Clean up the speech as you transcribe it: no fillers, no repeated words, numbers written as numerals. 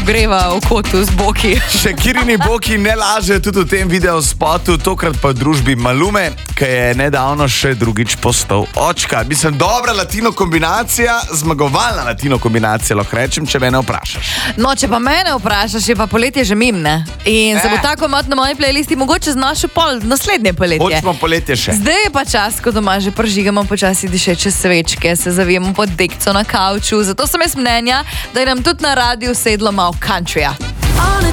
ogreva v kotu z boki. Še Kirini boki ne laže tudi v tem videospotu, tokrat pa v družbi Malume, ki je nedavno še drugič postal očka. Mislim, dobra latino kombinacija, zmagovalna latino kombinacija, lahko rečem, če me ne vprašaš. No, če pa mene vprašaš, je pa poletje že mim, ne? In se bo tako mat na moji playlisti mogoče znašel pol naslednje poletje. Hočemo poletje še. Zdaj je pa čas, ko doma že prižigamo počasi dišeče svečke, se zavijemo pod dekco na kavču, zato sem jaz mnenja, da je nam tudi na radiju sedlo malo countryja.